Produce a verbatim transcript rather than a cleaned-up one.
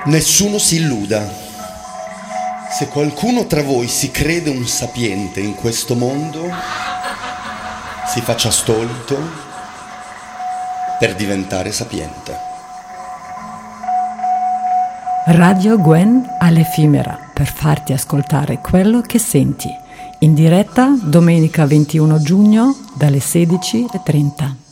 Nessuno si illuda. Se qualcuno tra voi si crede un sapiente in questo mondo, si faccia stolto per diventare sapiente. Radio Gwen all'effimera, per farti ascoltare quello che senti. In diretta domenica ventuno giugno dalle sedici e trenta.